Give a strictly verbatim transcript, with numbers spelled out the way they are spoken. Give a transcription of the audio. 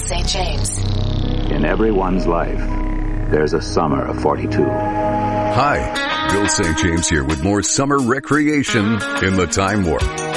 Saint James. In everyone's life, there's a summer of forty-two. Hi, Bill Saint James here with more summer recreation in the Time Warp.